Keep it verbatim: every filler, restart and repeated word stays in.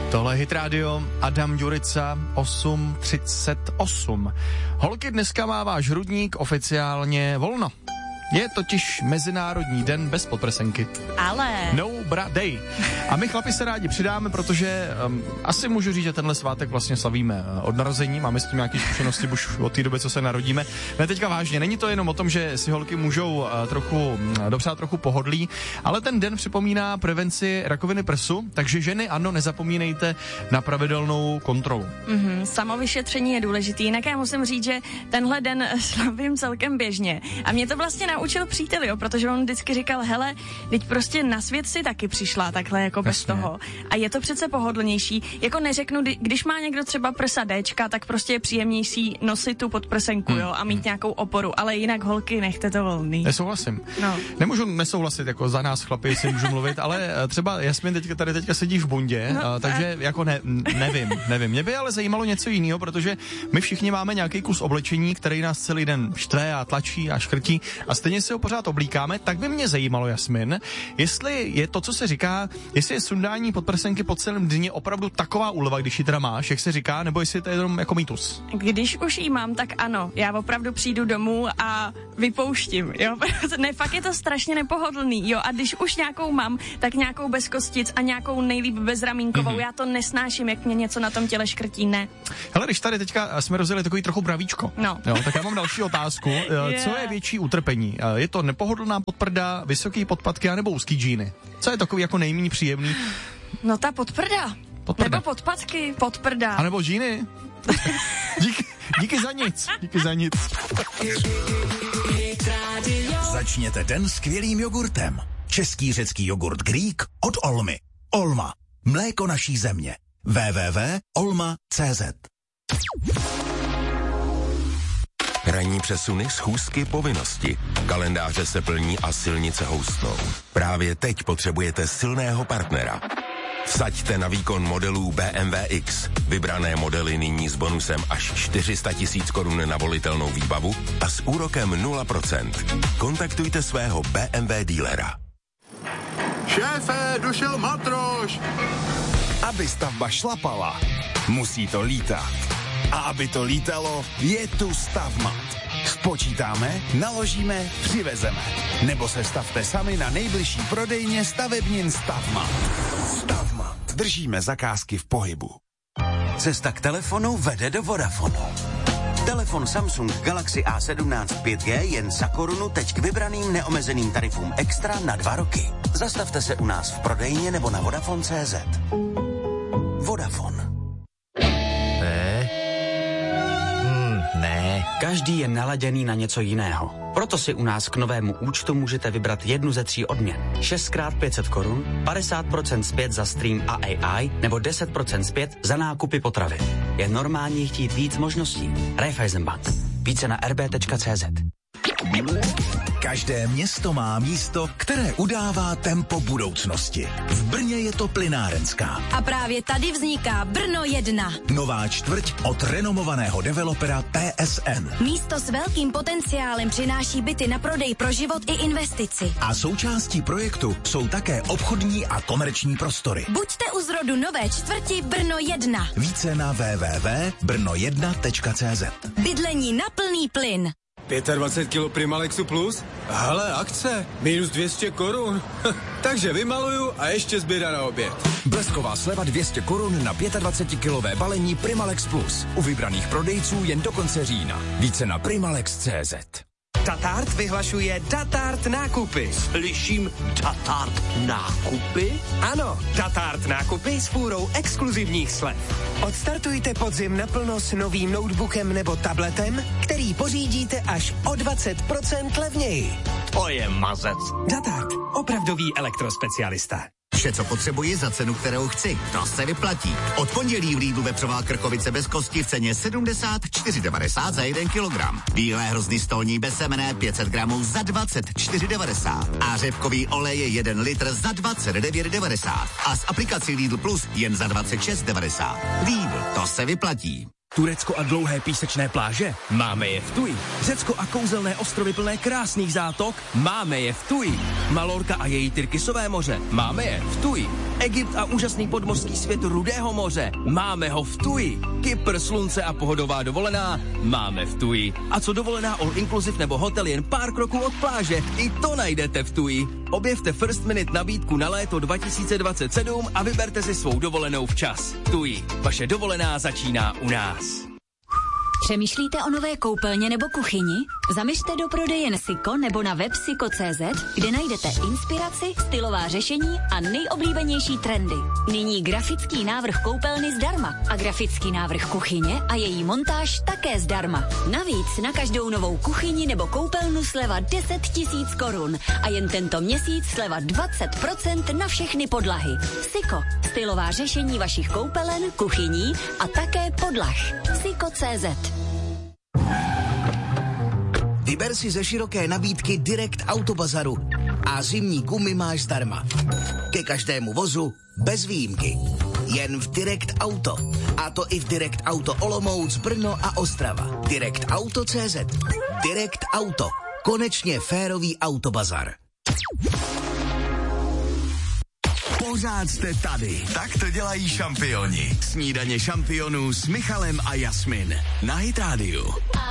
Tohle je Hit Radio, Adam Jurica, osm třicet osm. Holky, dneska má váš hrudník oficiálně volno. Je totiž Mezinárodní den bez podprsenky. Ale... No bra day. A my chlapi se rádi přidáme, protože um, asi můžu říct, že tenhle svátek vlastně slavíme od narození. Máme s tím nějaké zkušenosti už od té doby, co se narodíme. Ne, teďka vážně, není to jenom o tom, že si holky můžou uh, trochu dopřát trochu pohodlí, ale ten den připomíná prevenci rakoviny prsu, takže ženy, ano, nezapomínejte na pravidelnou kontrolu. Mm-hmm, samovyšetření je důležitý, jinak já musím říct, že tenhle den slavím celkem běžně. A mě to vlastně naučil přítel, jo, protože on vždycky říkal, hele, teď prostě na svět si taky přišla takhle jako bez Jasně. toho. A je to přece pohodlnější. Jako neřeknu, když má někdo třeba prsa Dčka, tak prostě je příjemnější nosit tu podprsenku, hmm. jo, a mít hmm. nějakou oporu, ale jinak holky, nechte to volný. Nesouhlasím. No. Nemůžu nesouhlasit, jako za nás chlapi si můžu mluvit, ale třeba Jasmin teďka, tady teďka sedí v bundě, no, a, takže a... jako ne, nevím, nevím. Mě by ale zajímalo něco jiného, protože my všichni máme nějaký kus oblečení, který nás celý den štve a tlačí a škrtí a stejně si ho pořád oblíkáme, tak by mě zajímalo, Jasmin, jestli je to, co se říká, jestli je sundání podprsenky po celém dni opravdu taková úleva, když ji teda máš, jak se říká, nebo jestli to je jenom jako mýtus. Když už jí mám, tak ano, já opravdu přijdu domů a vypouštím, jo, ne, fakt je to strašně nepohodlný, jo, a když už nějakou mám, tak nějakou bez kostic a nějakou nejlíp bezramínkovou, mm-hmm. já to nesnáším, jak mě něco na tom těle škrtí, ne. Hele, když tady teďka jsme rozjeli takový trochu bravíčko, no. jo, tak já mám další otázku, yeah. Co je větší utrpení? Je to nepohodlná podprda, vysoký podpatky anebo úzký džíny? Co je takový jako nejméně příjemný? No ta podprda. podprda. Nebo podpatky, podprda. A nebo džíny? díky, díky za nic, díky za nic. Začněte den skvělým jogurtem. Český řecký jogurt Greek od Olmy. Olma. Mléko naší země. w w w tečka olma tečka c z. Ranní přesuny, schůzky, povinnosti. Kalendáře se plní a silnice houstnou. Právě teď potřebujete silného partnera. Vsaďte na výkon modelů B M W X. Vybrané modely nyní s bonusem až čtyři sta tisíc korun na volitelnou výbavu a s úrokem nula procent. Kontaktujte svého B M W dílera. Šéfe, došel matroš! Aby stavba šlapala, musí to lítat. A aby to lítalo, je tu Stavmat. Spočítáme, naložíme, přivezeme. Nebo se stavte sami na nejbližší prodejně stavebnin Stavmat. Stavmat. Držíme zakázky v pohybu. Cesta k telefonu vede do Vodafonu. Telefon Samsung Galaxy A sedmnáct pět G jen za korunu teď k vybraným neomezeným tarifům extra na dva roky. Zastavte se u nás v prodejně nebo na Vodafone tečka cé zet. Vodafone. Ne. Hmm, ne. Každý je naladěný na něco jiného. Proto si u nás k novému účtu můžete vybrat jednu ze tří odměn. šestkrát pět set korun, padesát procent zpět za stream a A I nebo deset procent zpět za nákupy potravy. Je normální chtít víc možností. Raiffeisenbank. Více na r b tečka cé zet. Každé město má místo, které udává tempo budoucnosti. V Brně je to Plynárenská. A právě tady vzniká Brno jedna. Nová čtvrť od renomovaného developera P S N. Místo s velkým potenciálem přináší byty na prodej pro život i investici. A součástí projektu jsou také obchodní a komerční prostory. Buďte u zrodu nové čtvrti Brno jedna. Více na w w w tečka brno jedna tečka cé zet. Bydlení na plný plyn. dvacet pět kilo Primalexu plus? Hele, akce, minus dvě stě korun. Takže vymaluju a ještě zběra na oběd. Blesková sleva dvě stě korun na dvacetikilové balení Primalex plus. U vybraných prodejců jen do konce října. Více na primalex tečka cé zet. Datart vyhlašuje Datart nákupy. Slyším Datart nákupy? Ano, Datart nákupy s fůrou exkluzivních slev. Odstartujte podzim naplno s novým notebookem nebo tabletem, který pořídíte až o dvacet procent levněji. To je mazec. Datart, opravdový elektrospecialista. Vše, co potřebuji za cenu, kterou chci. To se vyplatí. Od pondělí v Lidlu vepřová krkovice bez kosti v ceně sedmdesát čtyři devadesát za jeden kilogram. Bílé hrozny stolní bez semene pět set gramů za dvacet čtyři devadesát. A řepkový olej je jeden litr za dvacet devět devadesát. A s aplikací Lidl Plus jen za dvacet šest devadesát. Lidl, to se vyplatí. Turecko a dlouhé písečné pláže? Máme je v Tuji. Řecko a kouzelné ostrovy plné krásných zátok? Máme je v Tuji. Malorka a její Tyrkisové moře? Máme je v Tuji. Egypt a úžasný podmořský svět Rudého moře. Máme ho v Tuji. Kypr, slunce a pohodová dovolená. Máme v Tuji. A co dovolená all inclusive nebo hotel jen pár kroků od pláže? I to najdete v Tuji. Objevte First Minute nabídku na léto dva tisíce dvacet sedm a vyberte si svou dovolenou včas. Tuji. Vaše dovolená začíná u nás. Přemýšlíte o nové koupelně nebo kuchyni? Zaměřte do prodejen Siko nebo na web siko tečka cé zet, kde najdete inspiraci, stylová řešení a nejoblíbenější trendy. Nyní grafický návrh koupelny zdarma a grafický návrh kuchyně a její montáž také zdarma. Navíc na každou novou kuchyni nebo koupelnu sleva deset tisíc korun a jen tento měsíc sleva dvacet procent na všechny podlahy. Siko, stylová řešení vašich koupelen, kuchyní a také podlah. siko tečka cé zet. Vyber si ze široké nabídky Direct Autobazaru a zimní gumy máš zdarma. Ke každému vozu bez výjimky. Jen v Direct Auto. A to i v Direct Auto Olomouc, Brno a Ostrava. Direct Auto tečka cé zet. Direct Auto. Konečně férový autobazar. Pořád jste tady. Tak to dělají šampioni. Snídaně šampionů s Michalem a Jasmin. Na Hit rádiu.